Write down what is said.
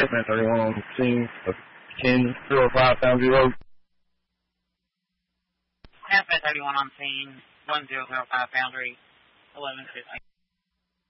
Dispatch 31 on scene of 1005 Foundry Road. Dispatch 31 on scene, 1005 Foundry, 1150.